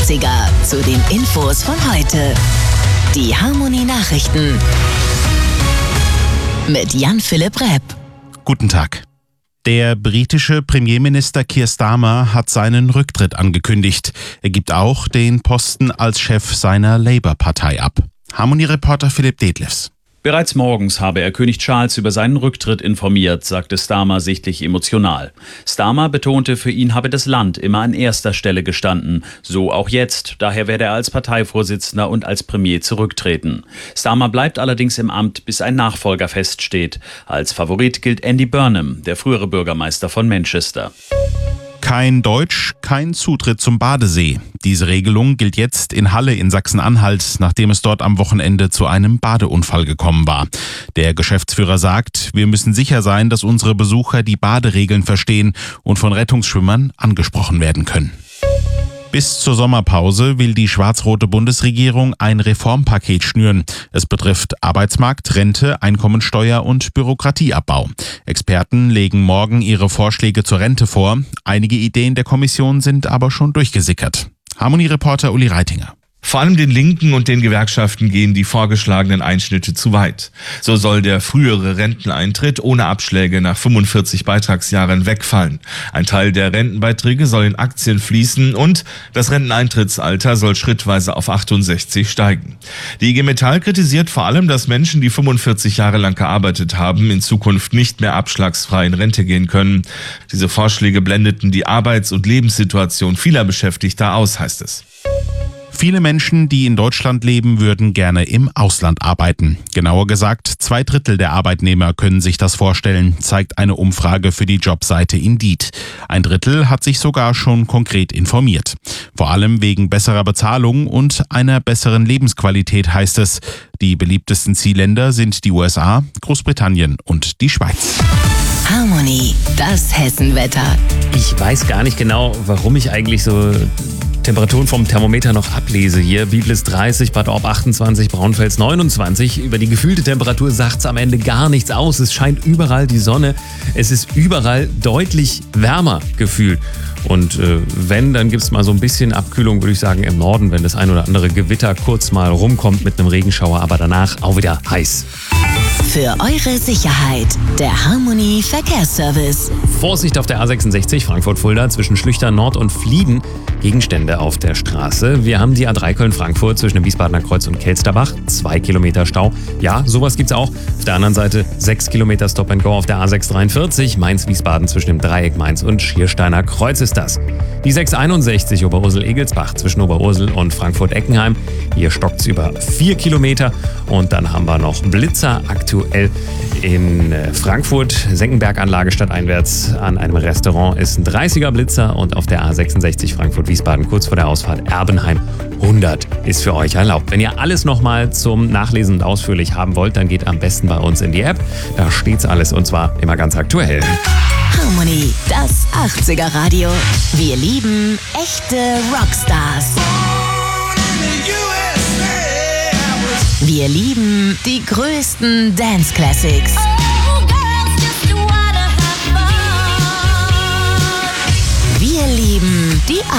80er zu den Infos von heute. Die Harmony Nachrichten mit Jan-Philipp Repp. Guten Tag. Der britische Premierminister Keir Starmer hat seinen Rücktritt angekündigt. Er gibt auch den Posten als Chef seiner Labour-Partei ab. Harmony-Reporter Philipp Detlefs. Bereits morgens habe er König Charles über seinen Rücktritt informiert, sagte Starmer sichtlich emotional. Starmer betonte, für ihn habe das Land immer an erster Stelle gestanden. So auch jetzt. Daher werde er als Parteivorsitzender und als Premier zurücktreten. Starmer bleibt allerdings im Amt, bis ein Nachfolger feststeht. Als Favorit gilt Andy Burnham, der frühere Bürgermeister von Manchester. Kein Deutsch, kein Zutritt zum Badesee. Diese Regelung gilt jetzt in Halle in Sachsen-Anhalt, nachdem es dort am Wochenende zu einem Badeunfall gekommen war. Der Geschäftsführer sagt, wir müssen sicher sein, dass unsere Besucher die Baderegeln verstehen und von Rettungsschwimmern angesprochen werden können. Bis zur Sommerpause will die schwarz-rote Bundesregierung ein Reformpaket schnüren. Es betrifft Arbeitsmarkt, Rente, Einkommensteuer und Bürokratieabbau. Experten legen morgen ihre Vorschläge zur Rente vor. Einige Ideen der Kommission sind aber schon durchgesickert. Harmony-Reporter Uli Reitinger. Vor allem den Linken und den Gewerkschaften gehen die vorgeschlagenen Einschnitte zu weit. So soll der frühere Renteneintritt ohne Abschläge nach 45 Beitragsjahren wegfallen. Ein Teil der Rentenbeiträge soll in Aktien fließen und das Renteneintrittsalter soll schrittweise auf 68 steigen. Die IG Metall kritisiert vor allem, dass Menschen, die 45 Jahre lang gearbeitet haben, in Zukunft nicht mehr abschlagsfrei in Rente gehen können. Diese Vorschläge blendeten die Arbeits- und Lebenssituation vieler Beschäftigter aus, heißt es. Viele Menschen, die in Deutschland leben, würden gerne im Ausland arbeiten. Genauer gesagt, 2/3 der Arbeitnehmer können sich das vorstellen, zeigt eine Umfrage für die Jobseite Indeed. 1/3 hat sich sogar schon konkret informiert. Vor allem wegen besserer Bezahlung und einer besseren Lebensqualität, heißt es. Die beliebtesten Zielländer sind die USA, Großbritannien und die Schweiz. Harmony, das Hessenwetter. Ich weiß gar nicht genau, warum ich eigentlich so Temperaturen vom Thermometer noch ablese hier. Biblis 30, Bad Orb 28, Braunfels 29. Über die gefühlte Temperatur sagt es am Ende gar nichts aus. Es scheint überall die Sonne. Es ist überall deutlich wärmer gefühlt. Und wenn, dann gibt es mal so ein bisschen Abkühlung, würde ich sagen, im Norden, wenn das ein oder andere Gewitter kurz mal rumkommt mit einem Regenschauer, aber danach auch wieder heiß. Für eure Sicherheit, der Harmony Verkehrsservice. Vorsicht auf der A66 Frankfurt-Fulda zwischen Schlüchtern Nord und Flieden. Gegenstände auf der Straße. Wir haben die A3 Köln-Frankfurt zwischen dem Wiesbadener Kreuz und Kelsterbach. 2 Kilometer Stau. Ja, sowas gibt's auch. Auf der anderen Seite 6 Kilometer Stop and Go auf der A643 Mainz-Wiesbaden zwischen dem Dreieck Mainz und Schiersteiner Kreuz ist das. Die 661 Oberursel-Egelsbach zwischen Oberursel und Frankfurt-Eckenheim. Hier stockt's über 4 Kilometer. Und dann haben wir noch Blitzer aktuell in Frankfurt. Senckenberg-Anlage stadteinwärts an einem Restaurant ist ein 30er Blitzer und auf der A66 Frankfurt-Wiesbaden kurz vor der Ausfahrt Erbenheim 100 ist für euch erlaubt. Wenn ihr alles nochmal zum Nachlesen und ausführlich haben wollt, dann geht am besten bei uns in die App. Da steht's alles und zwar immer ganz aktuell. Harmony, das 80er Radio. Wir lieben echte Rockstars. Wir lieben die größten Dance Classics. Wir lieben die